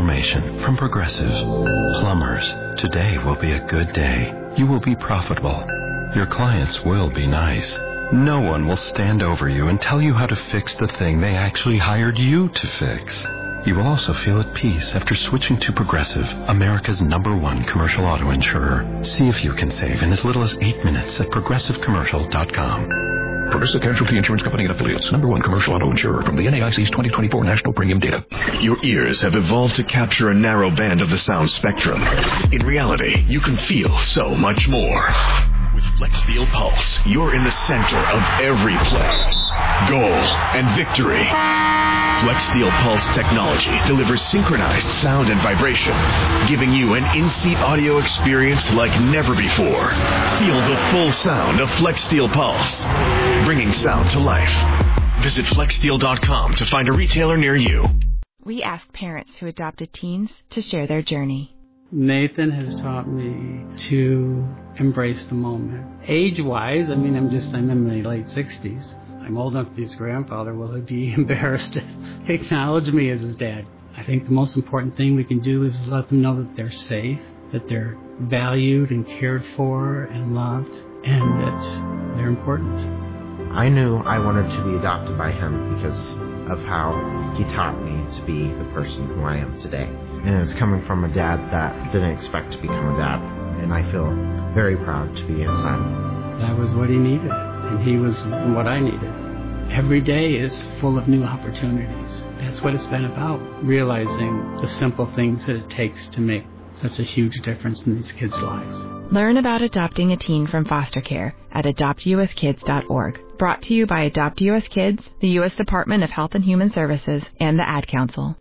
affirmation from Progressive. Plumbers, today will be a good day. You will be profitable. Your clients will be nice. No one will stand over you and tell you how to fix the thing they actually hired you to fix. You will also feel at peace after switching to Progressive, America's #1 commercial auto insurer. See if you can save in as little as 8 minutes at progressivecommercial.com. Progressive Casualty Insurance Company and Affiliates, #1 commercial auto insurer from the NAIC's 2024 National Premium Data. Your ears have evolved to capture a narrow band of the sound spectrum. In reality, you can feel so much more. With FlexSteel Pulse, you're in the center of every play, goal, and victory. FlexSteel Pulse technology delivers synchronized sound and vibration, giving you an in-seat audio experience like never before. Feel the full sound of FlexSteel Pulse, bringing sound to life. Visit FlexSteel.com to find a retailer near you. We ask parents who adopted teens to share their journey. Nathan has taught me to embrace the moment. Age-wise, I'm in my late 60s. I'm old enough to be his grandfather. Will he be embarrassed to acknowledge me as his dad? I think the most important thing we can do is let them know that they're safe, that they're valued and cared for and loved, and that they're important. I knew I wanted to be adopted by him because of how he taught me to be the person who I am today. And it's coming from a dad that didn't expect to become a dad, and I feel very proud to be his son. That was what he needed, and he was what I needed. Every day is full of new opportunities. That's what it's been about, realizing the simple things that it takes to make such a huge difference in these kids' lives. Learn about adopting a teen from foster care at adoptuskids.org. Brought to you by Adopt U.S. Kids, the U.S. Department of Health and Human Services, and the Ad Council.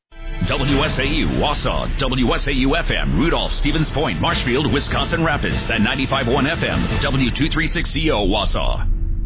WSAU, Wausau, WSAU-FM, Rudolph, Stevens Point, Marshfield, Wisconsin Rapids, and 95.1 FM, W236CO, Wausau.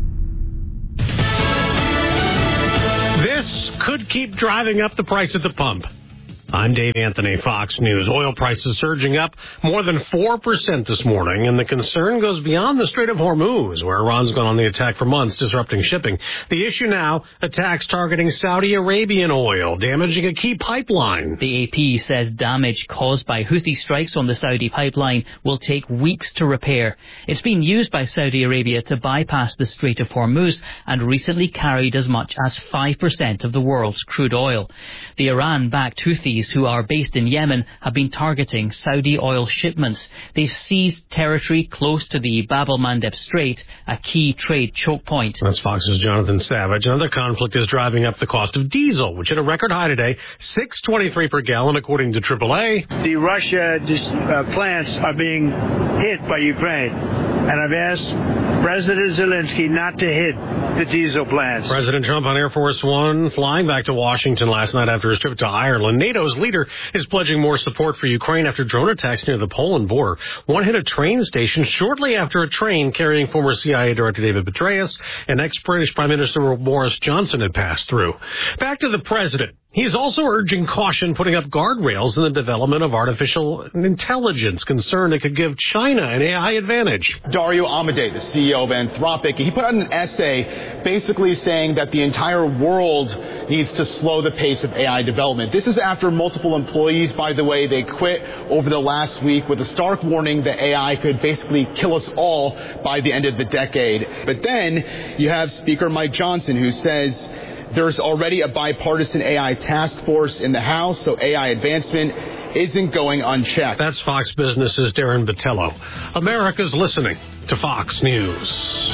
This could keep driving up the price at the pump. I'm Dave Anthony, Fox News. Oil prices surging up more than 4% this morning, and the concern goes beyond the Strait of Hormuz, where Iran's gone on the attack for months, disrupting shipping. The issue now, attacks targeting Saudi Arabian oil, damaging a key pipeline. The AP says damage caused by Houthi strikes on the Saudi pipeline will take weeks to repair. It's been used by Saudi Arabia to bypass the Strait of Hormuz and recently carried as much as 5% of the world's crude oil. The Iran-backed Houthis, who are based in Yemen, have been targeting Saudi oil shipments. They've seized territory close to the Bab el-Mandeb Strait, a key trade choke point. That's Fox's Jonathan Savage. Another conflict is driving up the cost of diesel, which hit a record high today, $6.23 per gallon, according to AAA. The Russia plants are being hit by Ukraine, and I've asked President Zelensky not to hit the diesel plants. President Trump on Air Force One flying back to Washington last night after his trip to Ireland. NATO's leader is pledging more support for Ukraine after drone attacks near the Poland border. One hit a train station shortly after a train carrying former CIA Director David Petraeus and ex-British Prime Minister Boris Johnson had passed through. Back to the president. He's also urging caution, putting up guardrails in the development of artificial intelligence, concerned it could give China an AI advantage. Dario Amodei, the CEO of Anthropic, he put out an essay basically saying that the entire world needs to slow the pace of AI development. This is after multiple employees, by the way, they quit over the last week with a stark warning that AI could basically kill us all by the end of the decade. But then you have Speaker Mike Johnson, who says there's already a bipartisan AI task force in the House, so AI advancement isn't going unchecked. That's Fox Business's Darren Botello. America's listening to Fox News.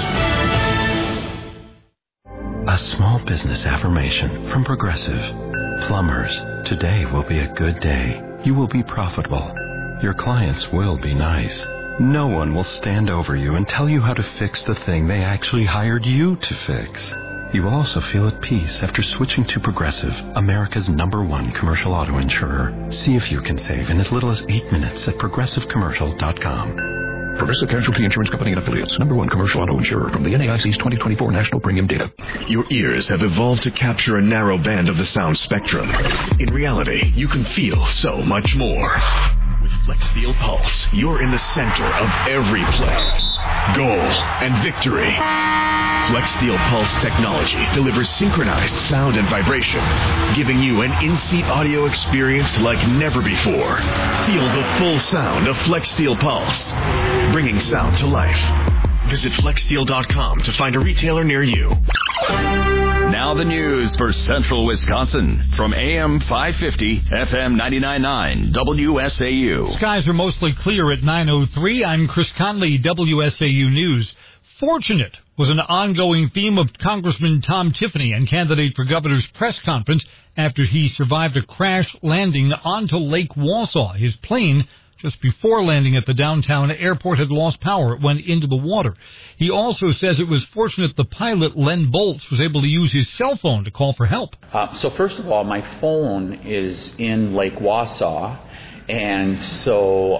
A small business affirmation from Progressive. Plumbers, today will be a good day. You will be profitable. Your clients will be nice. No one will stand over you and tell you how to fix the thing they actually hired you to fix. You will also feel at peace after switching to Progressive, America's #1 commercial auto insurer. See if you can save in as little as 8 minutes at progressivecommercial.com. Progressive Casualty Insurance Company and Affiliates, #1 commercial auto insurer from the NAIC's 2024 National Premium Data. Your ears have evolved to capture a narrow band of the sound spectrum. In reality, you can feel so much more. With FlexSteel Pulse, you're in the center of every play, goal, and victory. FlexSteel Pulse technology delivers synchronized sound and vibration, giving you an in-seat audio experience like never before. Feel the full sound of FlexSteel Pulse, bringing sound to life. Visit FlexSteel.com to find a retailer near you. Now the news for Central Wisconsin from AM 550, FM 99.9, WSAU. Skies are mostly clear at 9:03. I'm Chris Conley, WSAU News. Fortunate was an ongoing theme of Congressman Tom Tiffany and candidate for governor's press conference after he survived a crash landing onto Lake Wausau. His plane, just before landing at the downtown airport, had lost power. It went into the water. He also says it was fortunate the pilot, Len Bolts, was able to use his cell phone to call for help. So first of all, my phone is in Lake Wausau, and so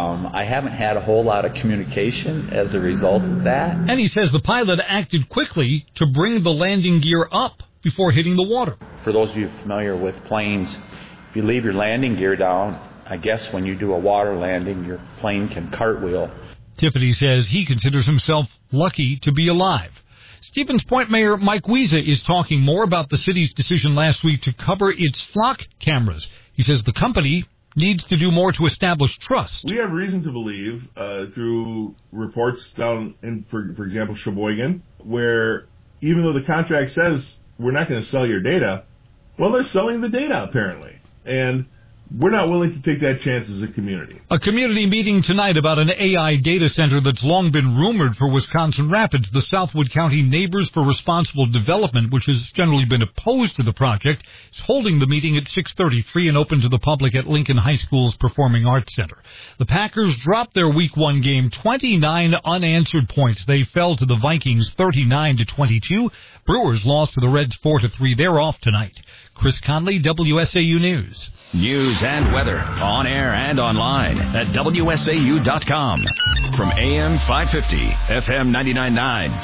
I haven't had a whole lot of communication as a result of that. And he says the pilot acted quickly to bring the landing gear up before hitting the water. For those of you familiar with planes, if you leave your landing gear down, I guess when you do a water landing, your plane can cartwheel. Tiffany says he considers himself lucky to be alive. Stevens Point Mayor Mike Wiese is talking more about the city's decision last week to cover its flock cameras. He says the company needs to do more to establish trust. We have reason to believe, through reports down in, for example, Sheboygan, where even though the contract says we're not going to sell your data, well, they're selling the data apparently. And we're not willing to take that chance as a community. A community meeting tonight about an AI data center that's long been rumored for Wisconsin Rapids. The Southwood County Neighbors for Responsible Development, which has generally been opposed to the project, is holding the meeting at 6:33 and open to the public at Lincoln High School's Performing Arts Center. The Packers dropped their Week 1 game, 29 unanswered points. They fell to the Vikings 39-22. Brewers lost to the Reds 4-3. They're off tonight. Chris Conley, WSAU News. News and weather on air and online at WSAU.com. From AM 550, FM 99.9,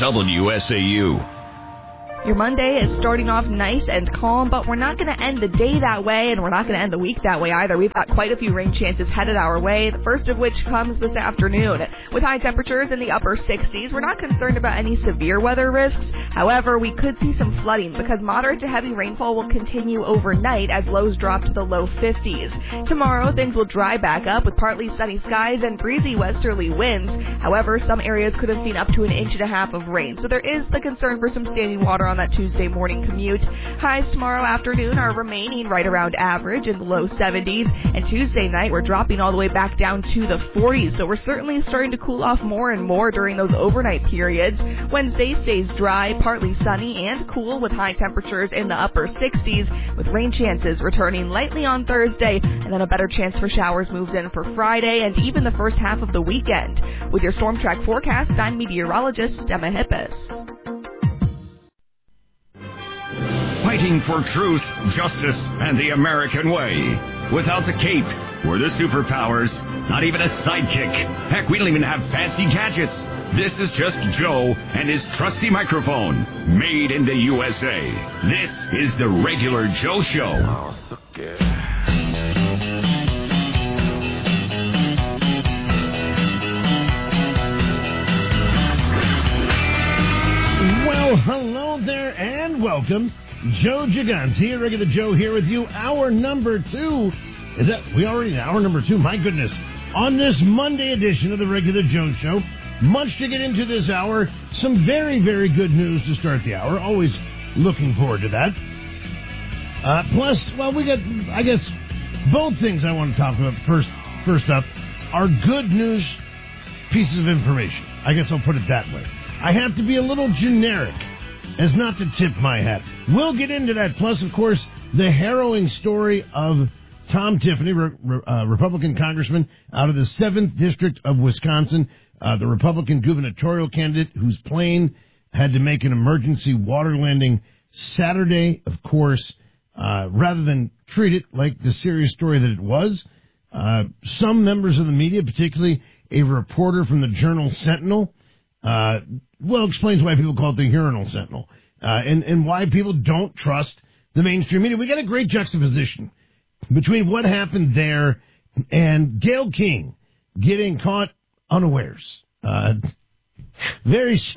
WSAU. Your Monday is starting off nice and calm, but we're not going to end the day that way, and we're not going to end the week that way either. We've got quite a few rain chances headed our way, the first of which comes this afternoon. With high temperatures in the upper 60s, we're not concerned about any severe weather risks. However, we could see some flooding because moderate to heavy rainfall will continue overnight as lows drop to the low 50s. Tomorrow, things will dry back up with partly sunny skies and breezy westerly winds. However, some areas could have seen up to 1.5 inches of rain, so there is the concern for some standing water on that Tuesday morning commute. Highs tomorrow afternoon are remaining right around average in the low 70s, and Tuesday night we're dropping all the way back down to the 40s, so we're certainly starting to cool off more and more during those overnight periods. Wednesday stays dry, partly sunny, and cool with high temperatures in the upper 60s, with rain chances returning lightly on Thursday, and then a better chance for showers moves in for Friday and even the first half of the weekend. With your Storm Track forecast, I'm meteorologist Emma Hippis. Fighting for truth, justice, and the American way. Without the cape or the superpowers, not even a sidekick. Heck, we don't even have fancy gadgets. This is just Joe and his trusty microphone, made in the USA. This is the Regular Joe Show. Well, hello there and welcome. Joe Gigante, Regular Joe here with you. Hour number 2. Is that, we already in hour number 2? My goodness. On this Monday edition of the Regular Joe Show, much to get into this hour. Some very, very good news to start the hour. Always looking forward to that. Plus, well, we got, I guess, both things I want to talk about. First up are good news pieces of information. I guess I'll put it that way. I have to be a little generic as not to tip my hat. We'll get into that. Plus, of course, the harrowing story of Tom Tiffany, Republican congressman out of the 7th District of Wisconsin, the Republican gubernatorial candidate whose plane had to make an emergency water landing Saturday, of course, rather than treat it like the serious story that it was. Some members of the media, particularly a reporter from the Journal Sentinel, explains why people call it the Urinal Sentinel, and why people don't trust the mainstream media. We got a great juxtaposition between what happened there and Gayle King getting caught unawares. Very shocked.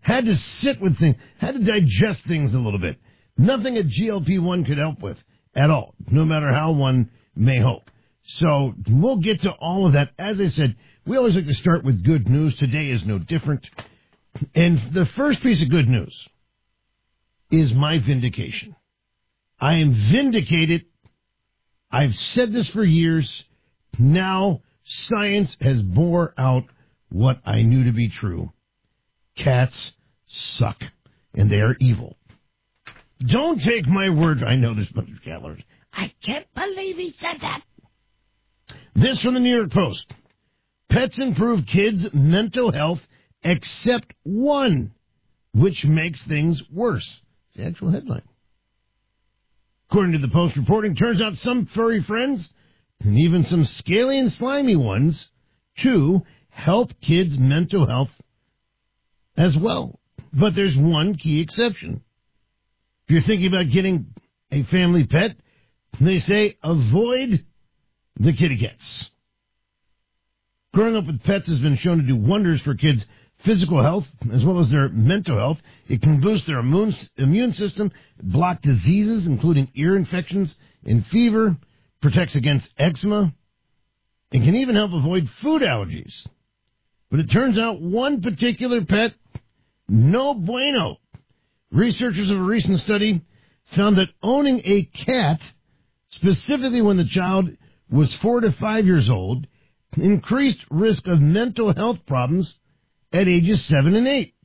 had to sit with things, had to digest things a little bit. Nothing a GLP-1 could help with at all, no matter how one may hope. So we'll get to all of that. As I said, we always like to start with good news. Today is no different. And the first piece of good news is my vindication. I am vindicated. I've said this for years. Now science has bore out what I knew to be true. Cats suck, and they are evil. Don't take my word. I know there's a bunch of cat lovers. I can't believe he said that. This from the New York Post. Pets improve kids' mental health except one, which makes things worse. It's the actual headline. According to the Post reporting, turns out some furry friends, and even some scaly and slimy ones, too, help kids' mental health as well. But there's one key exception. If you're thinking about getting a family pet, they say avoid the kitty cats. Growing up with pets has been shown to do wonders for kids' physical health as well as their mental health. It can boost their immune system, block diseases including ear infections and fever, protects against eczema, and can even help avoid food allergies. But it turns out one particular pet, no bueno. Researchers of a recent study found that owning a cat, specifically when the child was 4 to 5 years old, increased risk of mental health problems at ages 7 and 8.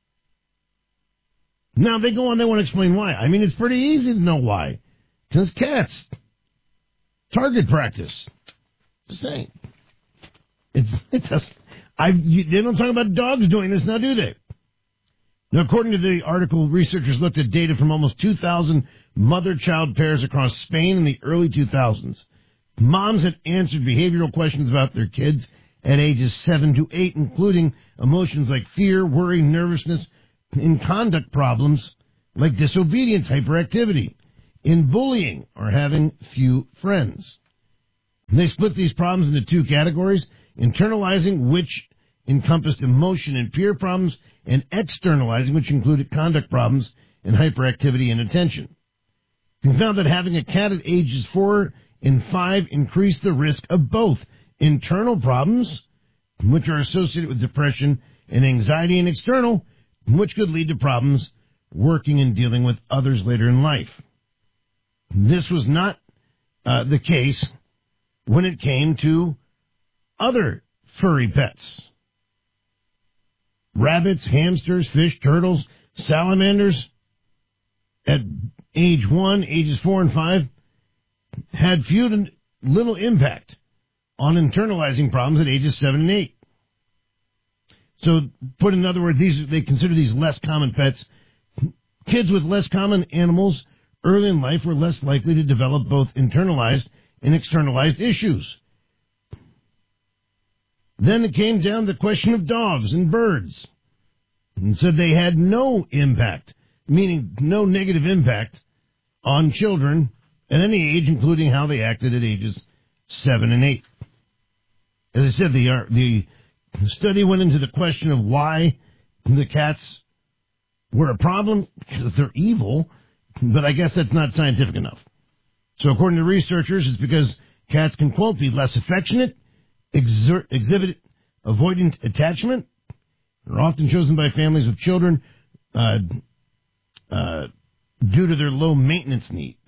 Now they go on, they want to explain why. I mean, it's pretty easy to know why. Because cats. Target practice. Just saying. They don't talk about dogs doing this now, do they? Now, according to the article, researchers looked at data from almost 2,000 mother-child pairs across Spain in the early 2000s. Moms had answered behavioral questions about their kids at ages 7 to 8, including emotions like fear, worry, nervousness, and conduct problems like disobedience, hyperactivity, in bullying, or having few friends. And they split these problems into 2 categories, internalizing, which encompassed emotion and peer problems, and externalizing, which included conduct problems and hyperactivity and attention. They found that having a cat at ages 4 and 5 increased the risk of both internal problems, which are associated with depression and anxiety, and external, which could lead to problems working and dealing with others later in life. This was not the case when it came to other furry pets. Rabbits, hamsters, fish, turtles, salamanders at age 1, ages 4 and 5, had few to little impact on internalizing problems at ages 7 and 8. So, put in other words, they consider these less common pets. Kids with less common animals early in life were less likely to develop both internalized and externalized issues. Then it came down to the question of dogs and birds, and said they had no impact, meaning no negative impact on children at any age, including how they acted at ages 7 and 8. As I said, the study went into the question of why the cats were a problem, because they're evil, but I guess that's not scientific enough. So according to researchers, it's because cats can, quote, be less affectionate, exhibit avoidant attachment, are often chosen by families with children due to their low maintenance needs.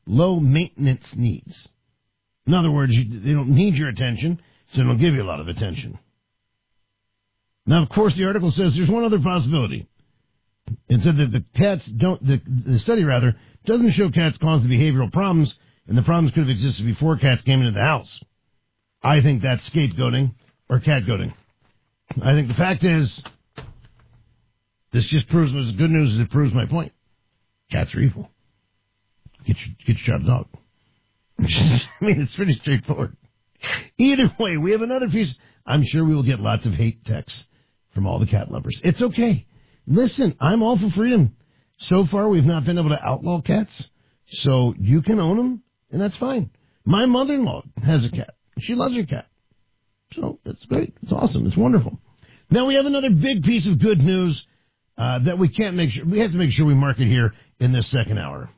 In other words, they don't need your attention, so they don't give you a lot of attention. Now, of course, the article says there's one other possibility. It said that the study doesn't show cats cause the behavioral problems, and the problems could have existed before cats came into the house. I think that's scapegoating or catgoating. I think the fact is, this just proves, as good news as it proves my point. Cats are evil. Get your child a dog. I mean, it's pretty straightforward. Either way, we have another piece. I'm sure we will get lots of hate texts from all the cat lovers. It's okay. Listen, I'm all for freedom. So far, we've not been able to outlaw cats, so you can own them, and that's fine. My mother-in-law has a cat. She loves her cat. So it's great. It's awesome. It's wonderful. Now we have another big piece of good news. that we can't make sure. We have to make sure we market here in this second hour.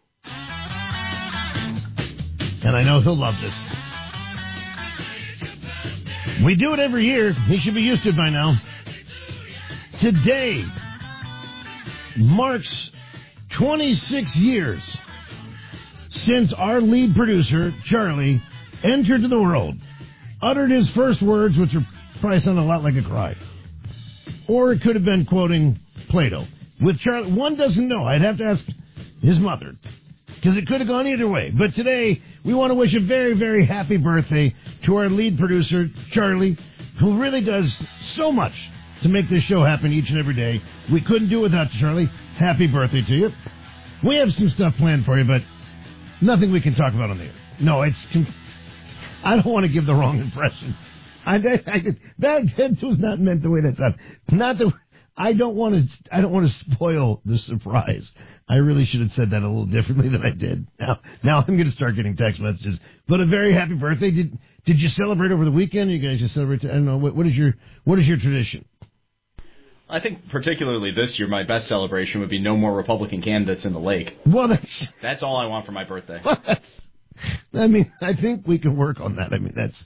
And I know he'll love this. We do it every year. He should be used to it by now. Today marks 26 years since our lead producer, Charlie, entered the world, uttered his first words, which are probably sound a lot like a cry. Or it could have been quoting Plato. With Charlie, one doesn't know. I'd have to ask his mother, because it could have gone either way. But today, we want to wish a very, very happy birthday to our lead producer, Charlie, who really does so much to make this show happen each and every day. We couldn't do it without you, Charlie. Happy birthday to you. We have some stuff planned for you, but nothing we can talk about on the air. No, I don't want to give the wrong impression. That was not meant the way that sounded. Not the. I don't want to spoil the surprise. I really should have said that a little differently than I did. Now I'm going to start getting text messages. But a very happy birthday. Did you celebrate over the weekend? Or you guys just celebrate? I don't know. What is your tradition? I think particularly this year, my best celebration would be no more Republican candidates in the lake. Well, that's all I want for my birthday. I think we can work on that.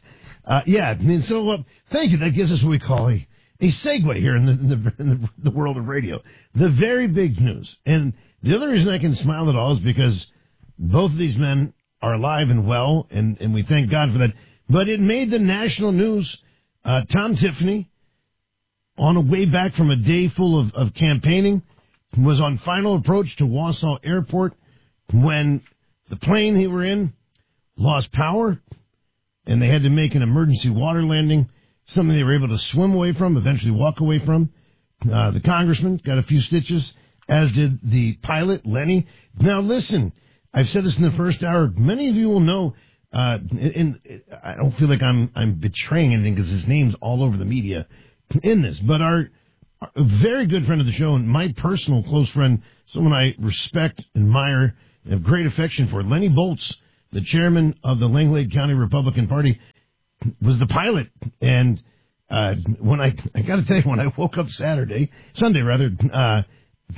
Thank you. That gives us what we call a segue here in the world of radio. The very big news. And the other reason I can smile at all is because both of these men are alive and well, and we thank God for that. But it made the national news. Tom Tiffany, on a way back from a day full of campaigning, was on final approach to Wausau Airport when the plane they were in lost power, and they had to make an emergency water landing, something they were able to swim away from, eventually walk away from. The congressman got a few stitches, as did the pilot, Lenny. Now, listen, I've said this in the first hour. Many of you will know, and I don't feel like I'm betraying anything because his name's all over the media in this, but our very good friend of the show and my personal close friend, someone I respect, admire, and have great affection for, Lenny Boltz, the chairman of the Langlade County Republican Party, was the pilot. And when I got to tell you, when I woke up Sunday, I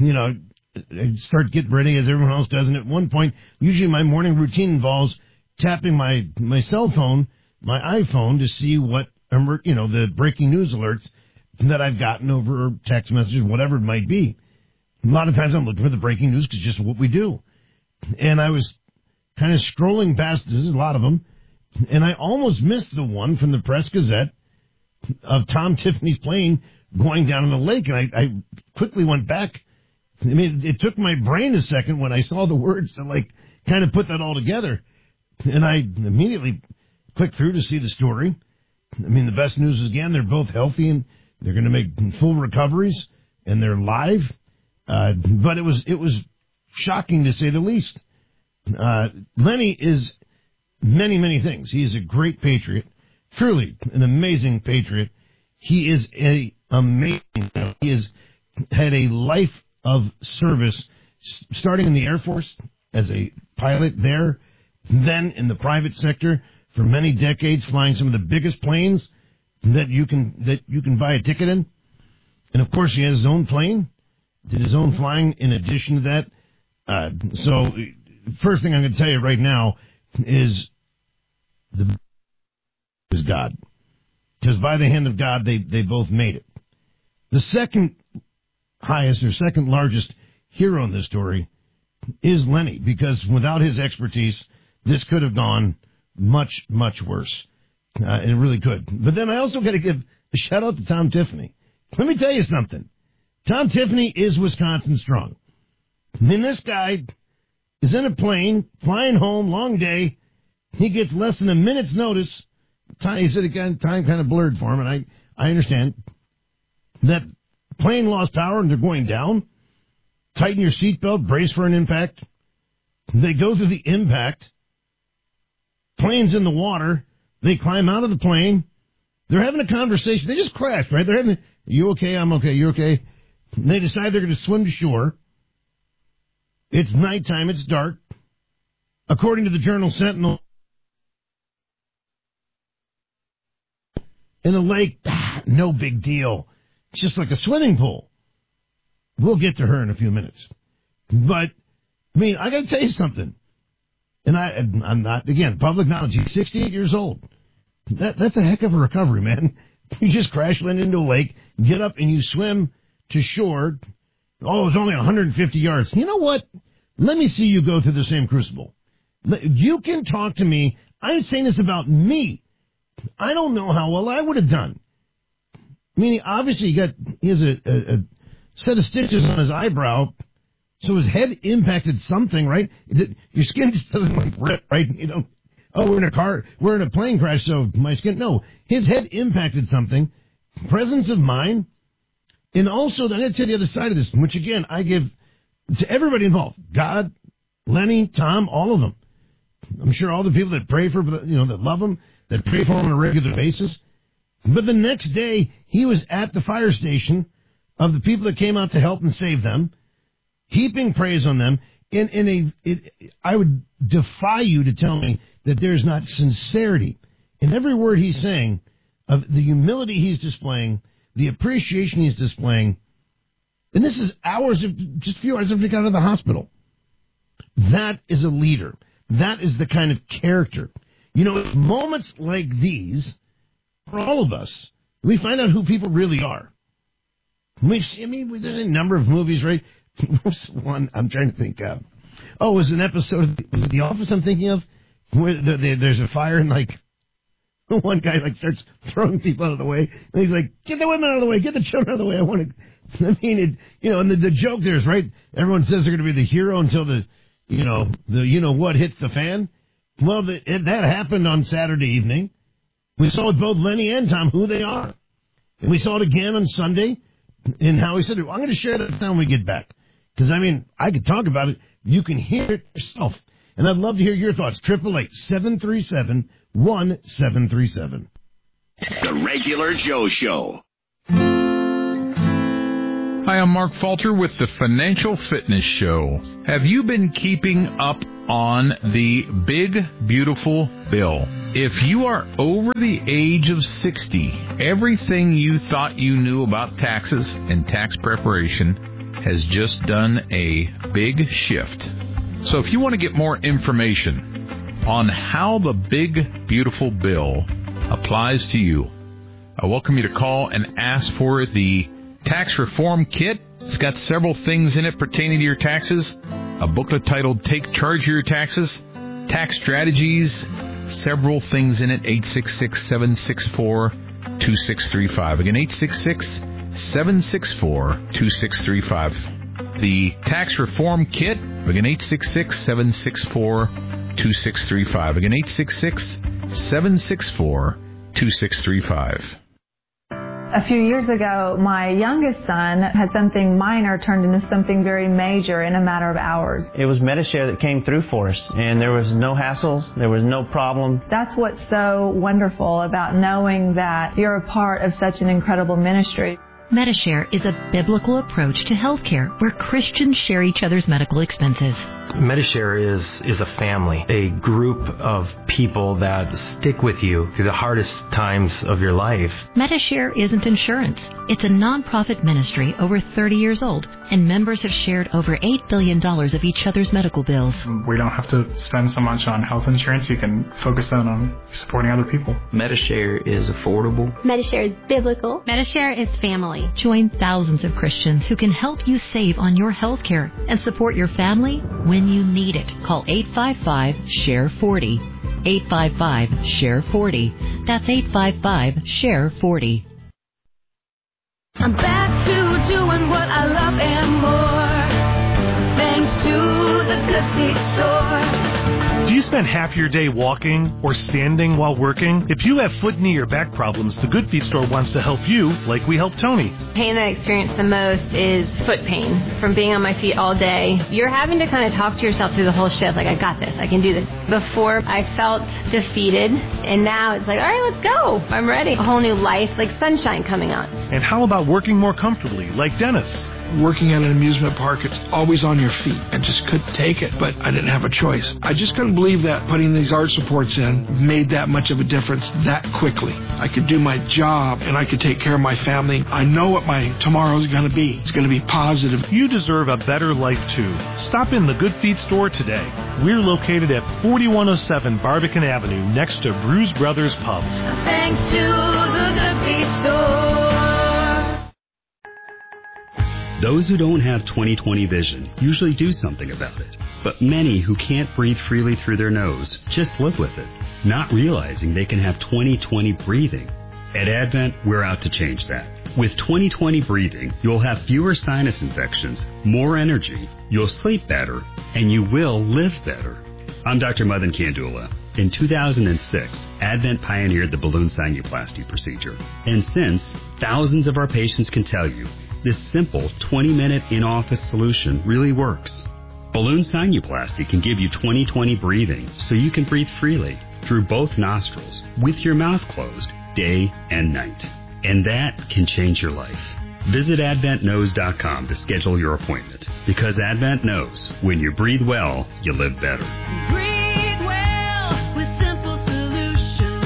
start getting ready as everyone else does. And at one point, usually my morning routine involves tapping my cell phone, my iPhone, to see what, the breaking news alerts that I've gotten over text messages, whatever it might be. A lot of times I'm looking for the breaking news because it's just what we do. And I was kind of scrolling past, there's a lot of them, and I almost missed the one from the Press Gazette of Tom Tiffany's plane going down in the lake. And I quickly went back. I mean, it took my brain a second when I saw the words to kind of put that all together. And I immediately clicked through to see the story. I mean, the best news is, again, they're both healthy and they're going to make full recoveries and they're live. But it was shocking to say the least. Lenny is many, many things. He is a great patriot, truly an amazing patriot. He is he has had a life of service, starting in the Air Force as a pilot there, then in the private sector for many decades, flying some of the biggest planes that you can buy a ticket in. And of course, he has his own plane, did his own flying in addition to that. So first thing I'm going to tell you right now is God. Because by the hand of God, they both made it. The second highest or second largest hero in this story is Lenny, because without his expertise, this could have gone much, much worse. And it really could. But then I also got to give a shout out to Tom Tiffany. Let me tell you something. Tom Tiffany is Wisconsin strong. I mean, this guy is in a plane, flying home, long day. He gets less than a minute's notice. He said again, time kind of blurred for him, and I understand. That plane lost power and they're going down. Tighten your seatbelt, brace for an impact. They go through the impact. Plane's in the water. They climb out of the plane. They're having a conversation. They just crashed, right? They're having, you okay? I'm okay. You're okay. And they decide they're going to swim to shore. It's nighttime. It's dark. According to the Journal Sentinel, in the lake, no big deal. It's just like a swimming pool. We'll get to her in a few minutes. But, I mean, I got to tell you something. And I'm not, again, public knowledge. He's 68 years old. That's a heck of a recovery, man. You just crash land into a lake, get up, and you swim to shore. Oh, it's only 150 yards. You know what? Let me see you go through the same crucible. You can talk to me. I'm saying this about me. I don't know how well I would have done. Meaning, obviously, he has a set of stitches on his eyebrow, so his head impacted something, right? Your skin just doesn't, rip, right? You know, oh, we're in a plane crash, so my skin, no. His head impacted something. Presence of mind. And also, I'm going to tell you the other side of this, which, again, I give to everybody involved. God, Lenny, Tom, all of them. I'm sure all the people that pray for, that love him, that pray for him on a regular basis. But the next day, he was at the fire station of the people that came out to help and save them, heaping praise on them. I would defy you to tell me that there's not sincerity in every word he's saying, of the humility he's displaying, the appreciation he's displaying. And this is just a few hours after he got out of the hospital. That is a leader. That is the kind of character. You know, it's moments like these, for all of us, we find out who people really are. There's a number of movies, right? One I'm trying to think of. Oh, it was an episode of The Office I'm thinking of, where there's a fire and, one guy, starts throwing people out of the way. And he's like, get the women out of the way, get the children out of the way. And the joke there is, right, everyone says they're going to be the hero until the what hits the fan. Well, that happened on Saturday evening. We saw with both Lenny and Tom who they are. And we saw it again on Sunday. And how he said, I'm going to share that when we get back. Because, I could talk about it. You can hear it yourself. And I'd love to hear your thoughts. 888-737-1737. The Regular Joe Show. Hi, I'm Mark Falter with the Financial Fitness Show. Have you been keeping up on the big, beautiful bill? If you are over the age of 60, everything you thought you knew about taxes and tax preparation has just done a big shift. So if you want to get more information on how the big, beautiful bill applies to you, I welcome you to call and ask for the Tax Reform Kit. It's got several things in it pertaining to your taxes. A booklet titled Take Charge of Your Taxes, Tax Strategies, several things in it. 866-764-2635. Again, 866-764-2635. The Tax Reform Kit. Again, 866-764-2635. Again, 866-764-2635. A few years ago, my youngest son had something minor turned into something very major in a matter of hours. It was Medi-Share that came through for us, and there was no hassles, there was no problem. That's what's so wonderful about knowing that you're a part of such an incredible ministry. Medi-Share is a biblical approach to healthcare where Christians share each other's medical expenses. Medi-Share is a family, a group of people that stick with you through the hardest times of your life. Medi-Share isn't insurance. It's a nonprofit ministry over 30 years old, and members have shared over $8 billion of each other's medical bills. We don't have to spend so much on health insurance. You can focus that on supporting other people. Medi-Share is affordable. Medi-Share is biblical. Medi-Share is family. Join thousands of Christians who can help you save on your health care and support your family when you need it. Call 855-SHARE-40. 855-SHARE-40. That's 855-SHARE-40. I'm back to doing what I love and more, thanks to the Good Feet store. Do you spend half your day walking or standing while working? If you have foot, knee, or back problems, the Good Feet store wants to help you like we helped Tony. Pain that I experience the most is foot pain from being on my feet all day. You're having to kind of talk to yourself through the whole shift, like, I got this, I can do this. Before, I felt defeated, and now it's like, all right, let's go. I'm ready. A whole new life, like sunshine coming on. And how about working more comfortably, like Dennis? Working at an amusement park, it's always on your feet. I just couldn't take it, but I didn't have a choice. I just couldn't believe that putting these art supports in made that much of a difference that quickly. I could do my job, and I could take care of my family. I know what my tomorrow is going to be. It's going to be positive. You deserve a better life, too. Stop in the Good Feet store today. We're located at 4107 Barbican Avenue, next to Bruise Brothers Pub. Thanks to the Good Feet store. Those who don't have 20/20 vision usually do something about it. But many who can't breathe freely through their nose just live with it, not realizing they can have 20/20 breathing. At Advent, we're out to change that. With 20/20 breathing, you'll have fewer sinus infections, more energy, you'll sleep better, and you will live better. I'm Dr. Madan Kandula. In 2006, Advent pioneered the balloon sinuplasty procedure. And since, thousands of our patients can tell you, this simple 20-minute in-office solution really works. Balloon sinuplasty can give you 20/20 breathing so you can breathe freely through both nostrils with your mouth closed day and night. And that can change your life. Visit AdventKnows.com to schedule your appointment, because Advent knows when you breathe well, you live better. Breathe well with simple solutions.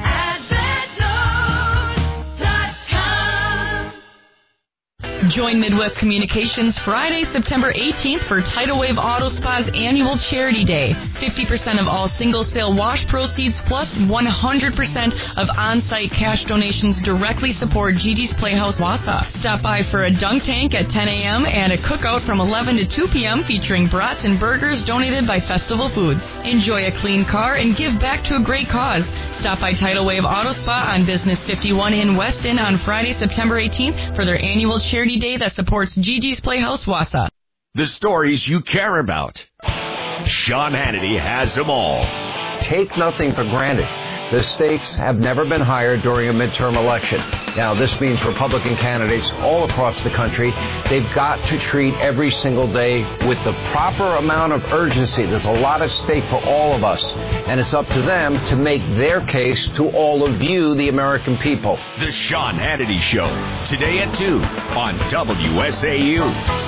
AdventKnows.com. Join Midwest Communications Friday, September 18th for Tidal Wave Auto Spa's annual Charity Day. 50% of all single sale wash proceeds plus 100% of on-site cash donations directly support Gigi's Playhouse Wausau. Stop by for a dunk tank at 10 a.m. and a cookout from 11 to 2 p.m. featuring brats and burgers donated by Festival Foods. Enjoy a clean car and give back to a great cause. Stop by Tidal Wave Auto Spa on Business 51 in Weston on Friday, September 18th for their annual Charity Day that supports Gigi's Playhouse Wausau. The stories you care about. Sean Hannity has them all. Take nothing for granted. The stakes have never been higher during a midterm election. Now, this means Republican candidates all across the country, they've got to treat every single day with the proper amount of urgency. There's a lot at stake for all of us, and it's up to them to make their case to all of you, the American people. The Sean Hannity Show, today at 2 on WSAU.